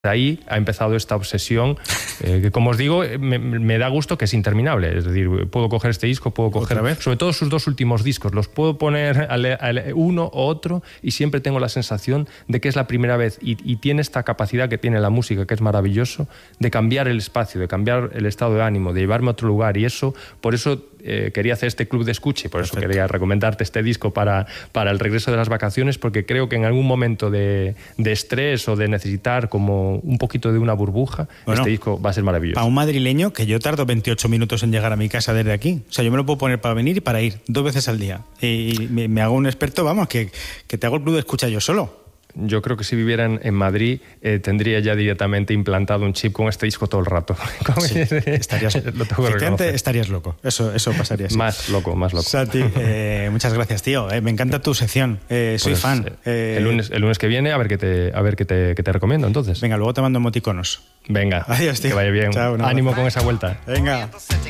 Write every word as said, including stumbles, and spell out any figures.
De ahí ha empezado esta obsesión, eh, que como os digo, me, me da gusto que es interminable. Es decir, puedo coger este disco, puedo coger, sobre todo sus dos últimos discos, los puedo poner al, al uno o otro y siempre tengo la sensación de que es la primera vez y, y tiene esta capacidad que tiene la música, que es maravilloso, de cambiar el espacio, de cambiar el estado de ánimo, de llevarme a otro lugar. Y eso, por eso eh, quería hacer este club de escucha y por eso Perfecto. quería recomendarte este disco para, para el regreso de las vacaciones, porque creo que en algún momento de, de estrés o de necesitar como un poquito de una burbuja, bueno, este disco va a ser maravilloso. Para un madrileño, que yo tardo veintiocho minutos en llegar a mi casa desde aquí. O sea, yo me lo puedo poner para venir y para ir, dos veces al día. Y me, me hago un experto, vamos, que, que te hago el club de escucha yo solo. Yo creo que si viviera en, en Madrid eh, tendría ya directamente implantado un chip con este disco todo el rato. Sí, estarías, lo tengo que estarías loco. Eso, eso pasaría así. Más loco, más loco. Santi, eh, muchas gracias, tío. Eh, me encanta tu sección. Eh, soy pues, fan. Eh, el, lunes, el lunes que viene a ver qué te, a ver qué te, qué te recomiendo entonces. Venga, luego te mando emoticonos. Venga. Adiós, tío. Que vaya bien. Chao, ánimo con esa vuelta. Venga.